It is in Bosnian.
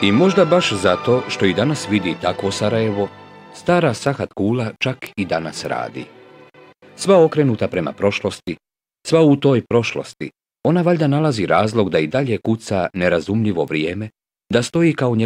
I možda baš zato što i danas vidi takvo Sarajevo, stara Sahat Kula čak i danas radi. Sva okrenuta prema prošlosti, sva u toj prošlosti, ona valjda nalazi razlog da i dalje kuca nerazumljivo vrijeme, da stoji kao